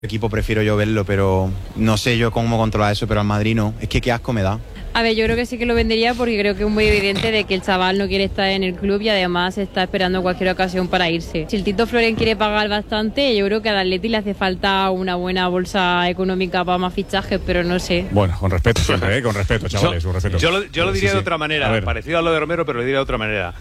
Equipo prefiero yo verlo, pero no sé yo cómo controlar eso, pero al Madrid no. Es que qué asco me da. A ver, yo creo que sí que lo vendería porque creo que es muy evidente de que el chaval no quiere estar en el club y además está esperando cualquier ocasión para irse. Si el Tito Florent quiere pagar bastante, yo creo que al Atleti le hace falta una buena bolsa económica para más fichajes, pero no sé. Bueno, con respeto siempre, con respeto, chavales, con respeto. Yo lo diría de otra manera, parecido a lo de Romero, pero lo diría de otra manera.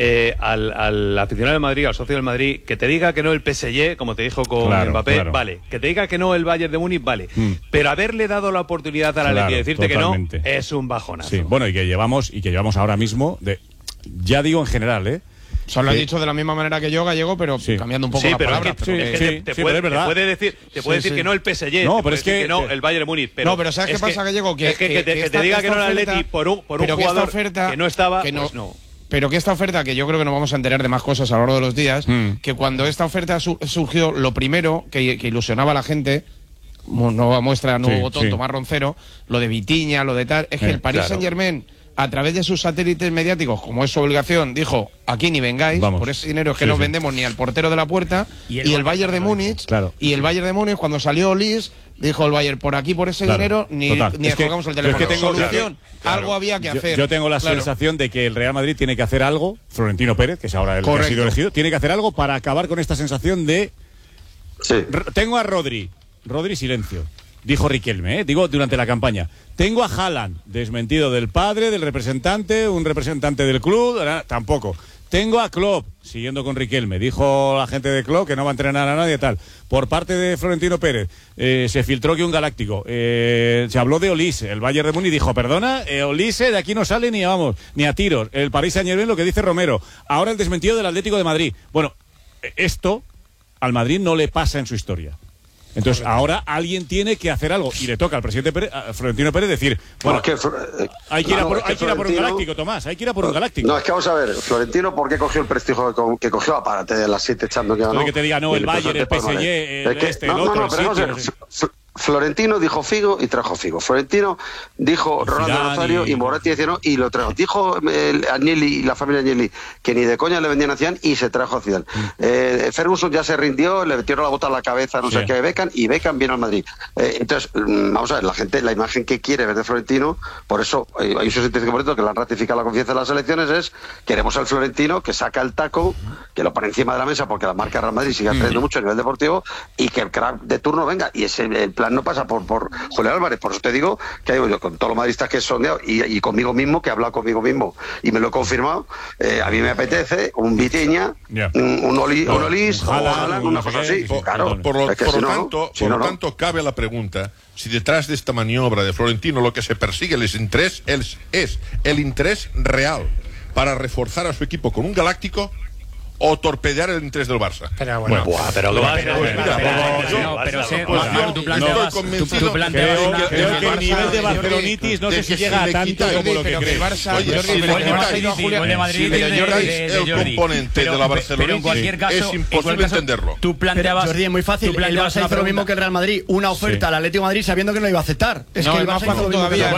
Al aficionado del Madrid, al socio del Madrid, que te diga que no el PSG, como te dijo con Mbappé, vale. Que te diga que no el Bayern de Múnich, vale. Pero haberle dado la oportunidad al Atleti y decirte totalmente. Que no, es un bajonazo. Sí, bueno, y que llevamos ahora mismo, ya digo en general, Solo lo he dicho de la misma manera que yo, Gallego, pero cambiando un poco la palabra. Te puede decir que no el PSG, no, pero es que no el Bayern de Múnich. Pero no, pero ¿sabes qué pasa, Gallego? Que te diga que no el Atleti por un jugador que no estaba, pues no. Pero que esta oferta, que yo creo que nos vamos a enterar de más cosas a lo largo de los días, que cuando esta oferta surgió, lo primero que ilusionaba a la gente, nueva muestra, nuevo tonto, más roncero, lo de Vitinha, lo de tal, es que el Paris Saint-Germain, a través de sus satélites mediáticos, como es su obligación, dijo, aquí ni vengáis, por ese dinero es que no vendemos ni al portero de la puerta, y el Bayern de Múnich, y el Bayern de Múnich, cuando salió Olis, dijo el Bayern, por aquí, por ese dinero, ni colgamos el teléfono. Es que solución, algo había que hacer. Yo tengo la sensación de que el Real Madrid tiene que hacer algo, Florentino Pérez, que es ahora el que ha sido elegido, tiene que hacer algo para acabar con esta sensación de... Tengo a Rodri, silencio. Dijo Riquelme, digo, durante la campaña. Tengo a Haaland, desmentido del padre, del representante, un representante del club, tampoco. Tengo a Klopp, siguiendo con Riquelme. Dijo la gente de Klopp que no va a entrenar a nadie, tal. Por parte de Florentino Pérez, se filtró que un galáctico. Se habló de Olise. El Bayern de Múnich dijo, perdona, Olise de aquí no sale ni a tiros. El Paris Saint-Germain, lo que dice Romero. Ahora el desmentido del Atlético de Madrid. Bueno, esto al Madrid no le pasa en su historia. Entonces, ahora alguien tiene que hacer algo y le toca al presidente Florentino Pérez decir, bueno, hay que ir a por un galáctico, Tomás, hay que ir a por un galáctico. No, es que vamos a ver, Florentino, ¿por qué cogió el prestigio que cogió? Apárate de las 7 echando que ganó. Que te diga, no, el Bayern, el PSG, el otro, Florentino dijo Figo y trajo Figo. Florentino dijo Ronaldo Nazario y Moretti decía no y lo trajo. Dijo Agnelli y la familia Agnelli que ni de coña le vendían a Zidane y se trajo a Zidane. Ferguson ya se rindió, le metieron la bota a la cabeza, no sé qué, Beckham, y Beckham vino al Madrid. Entonces, vamos a ver, la gente, la imagen que quiere ver de Florentino, por eso hay un 65% que le han ratificado la confianza en las elecciones, es queremos al Florentino que saca el taco, que lo pone encima de la mesa porque la marca Real Madrid sigue atrayendo mucho a nivel deportivo y que el crack de turno venga. Y ese el plan no pasa por Julián Álvarez. Por eso te digo que digo yo, con todos los madridistas que he sondeado y conmigo mismo, que he hablado conmigo mismo y me lo he confirmado, a mí me apetece un Vitinha, un Olis, una cosa así. Claro, por lo tanto, cabe la pregunta si detrás de esta maniobra de Florentino lo que se persigue es el interés real para reforzar a su equipo con un galáctico o torpedear el interés del Barça. Pero bueno, tú planteabas que el nivel de barcelonitis no sé si llega a tanto como lo que crees. El componente de la barcelonitis es imposible entenderlo. Tú planteabas, Jordi, es muy fácil. El Barça hizo lo mismo que el Real Madrid, una oferta al Atlético de Madrid sabiendo que no iba a aceptar. Es que el Barça hizo todavía.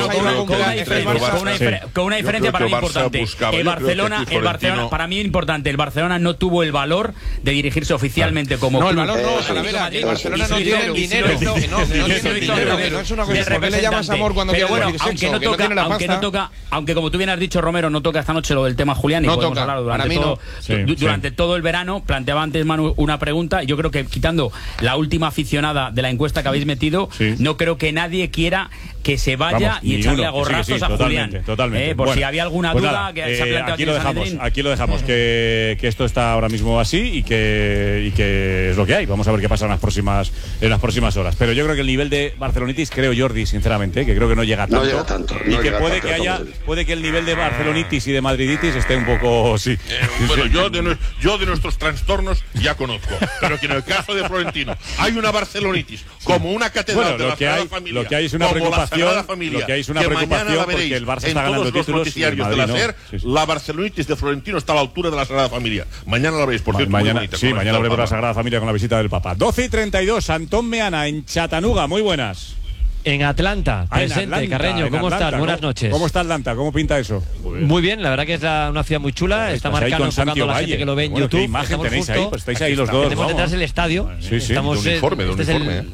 Con una diferencia para mí importante. El Barcelona, para mí importante, el Barcelona no tuvo el valor de dirigirse oficialmente como club. No, el valor no, el Barcelona no tiene el dinero. No es una cosa. ¿Por qué le llamas amor cuando quiere decir sexo? Aunque como tú bien has dicho, Romero, no toca esta noche lo del tema Julián y podemos hablar durante todo el verano. Planteaba antes Manu una pregunta. Yo creo que quitando la última aficionada de la encuesta que habéis metido, no creo que nadie quiera que se vaya y echarle a gorrazos a Julián. Totalmente. Por si había alguna duda que se ha planteado aquí lo dejamos, que esto está ahora mismo así y que es lo que hay. Vamos a ver qué pasa en las próximas horas. Pero yo creo que el nivel de barcelonitis, creo Jordi, sinceramente, que creo que no llega tanto. No llega tanto. Y que puede que el nivel de barcelonitis y de madriditis esté un poco... Bueno, yo de nuestros trastornos ya conozco. Pero que en el caso de Florentino hay una barcelonitis como una catedral de la Sagrada Familia. Lo que hay es una preocupación. Lo que hay es una preocupación porque el Barça está ganando títulos y el Madrid no. La barcelonitis de Florentino está a la altura de la Sagrada Familia. Mañana la veréis, por cierto. Mañana hablaré por la Sagrada Familia con la visita del Papa. 12:32, Antón Meana en Chattanooga. Muy buenas. En Atlanta, presente, Carreño, ¿cómo estás? Buenas noches. ¿Cómo está Atlanta? ¿Cómo pinta eso? Muy bien, la verdad que es una ciudad muy chula. Está marcando, enfocando a la gente que lo ve en YouTube. ¿Qué imagen tenéis ahí? Pues estáis ahí los dos. Tenemos detrás el estadio. Sí, sí, de uniforme.